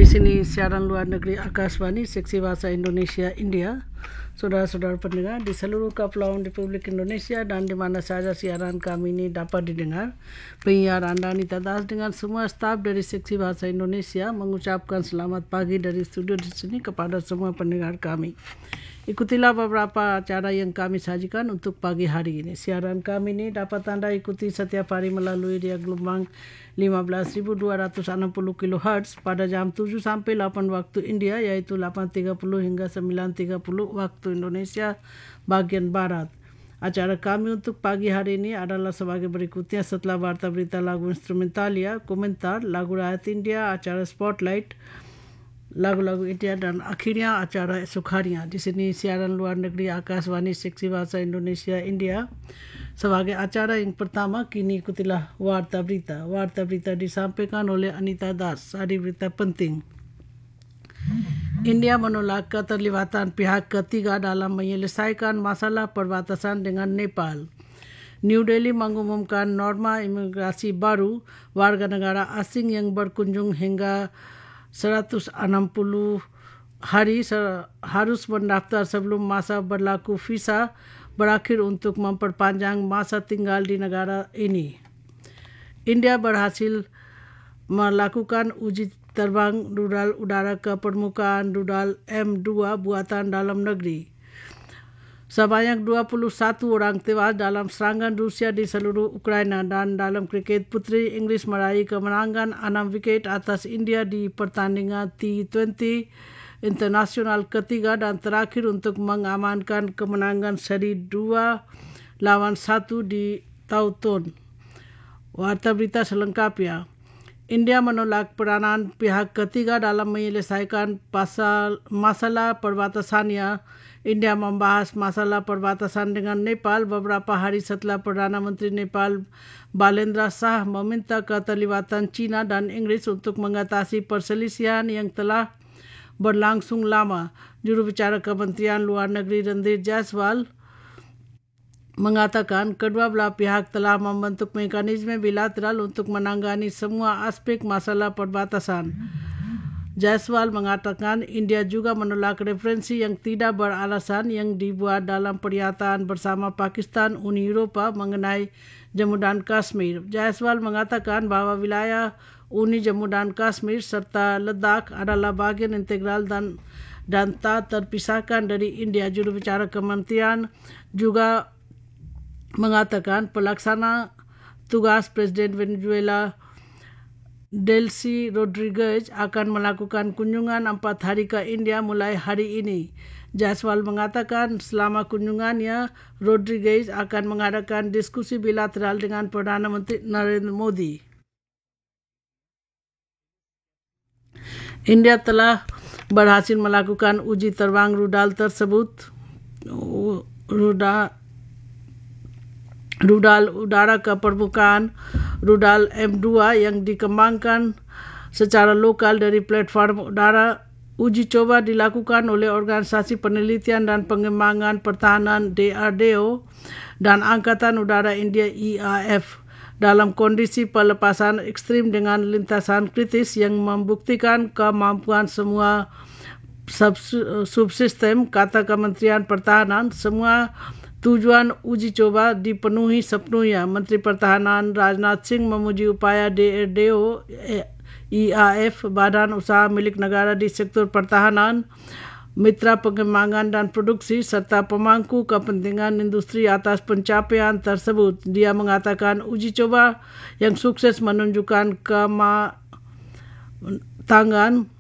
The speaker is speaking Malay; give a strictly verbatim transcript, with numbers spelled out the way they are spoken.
sini siaran luar negeri Akashvani Seksi Bahasa Indonesia India. Saudara-saudara pendengar di seluruh kepulauan Republik Indonesia dan di mana saja siaran kami ini dapat didengar. Penyiar anda Anita Das dengan semua staf dari Seksi Bahasa Indonesia mengucapkan selamat pagi dari studio di sini kepada semua pendengar kami. Ikutilah beberapa acara yang kami sajikan untuk pagi hari ini. Siaran kami ini dapat anda ikuti setiap hari melalui dia gelombang lima belas ribu dua ratus enam puluh kilohertz pada jam tujuh sampai delapan waktu India, yaitu delapan tiga puluh hingga sembilan tiga puluh waktu Indonesia bagian Barat. Acara kami untuk pagi hari ini adalah sebagai berikutnya. Setelah warta berita lagu instrumentalia, komentar, lagu rakyat India, acara Spotlight, lagu-lagu India, dan akhirnya acara esok harinya. Di sini siaran luar negeri Akashvani Seksi Bahasa Indonesia India. Sebagai acara yang pertama, kini ikutilah warta berita. Warta berita disampaikan oleh Anita Das. Hari berita penting. India menolak keterlibatan pihak ketiga dalam menyelesaikan masalah perbatasan dengan Nepal. New Delhi mengumumkan norma imigrasi baru. Warga negara asing yang berkunjung hingga seratus enam puluh hari harus mendaftar sebelum masa berlaku visa berakhir untuk memperpanjang masa tinggal di negara ini. India berhasil melakukan uji terbang rudal udara ke permukaan rudal M dua buatan dalam negeri. Sebanyak dua puluh satu orang tewas dalam serangan Rusia di seluruh Ukraina. Dan dalam kriket, putri Inggris meraih kemenangan enam wiket atas India di pertandingan T dua puluh internasional ketiga dan terakhir untuk mengamankan kemenangan seri dua lawan satu di Taunton. Warta berita selengkapnya. India menolak peranan pihak ketiga dalam menyelesaikan pasal masalah perbatasannya. India membahas masalah perbatasan dengan Nepal beberapa hari setelah Perdana Menteri Nepal Balendra Shah meminta keterlibatan China dan Inggris untuk mengatasi perselisihan yang telah berlangsung lama. Juru bicara Kementerian Luar Negeri Randhir Jaiswal mengatakan kedua belah pihak telah membentuk mekanisme bilateral untuk menangani semua aspek masalah perbatasan. Jaiswal mengatakan India juga menolak referensi yang tidak beralasan yang dibuat dalam pernyataan bersama Pakistan Uni Eropah mengenai Jammu dan Kashmir. Jaiswal mengatakan bahwa wilayah Uni Jammu dan Kashmir serta Ladakh adalah bagian integral dan dan tak terpisahkan dari India. Juru bicara kementerian juga mengatakan pelaksana tugas Presiden Venezuela Delcy Rodriguez akan melakukan kunjungan empat hari ke India mulai hari ini. Jaiswal mengatakan selama kunjungannya, Rodriguez akan mengadakan diskusi bilateral dengan Perdana Menteri Narendra Modi. India telah berhasil melakukan uji terbang rudal tersebut. Rudal Rudal udara ke permukaan rudal M dua yang dikembangkan secara lokal dari platform udara. Uji coba dilakukan oleh Organisasi Penelitian dan Pengembangan Pertahanan D R D O dan Angkatan Udara India E A F dalam kondisi pelepasan ekstrim dengan lintasan kritis yang membuktikan kemampuan semua subsistem, kata Kementerian Pertahanan. Semua tujuan uji coba dipenuhi sepenuhnya. Menteri Pertahanan Rajnath Singh memuji upaya D R D O, E A F, badan usaha milik negara di sektor pertahanan, mitra pengembangan dan produksi, serta pemangku kepentingan industri atas pencapaian tersebut. Dia mengatakan uji coba yang sukses menunjukkan kematangan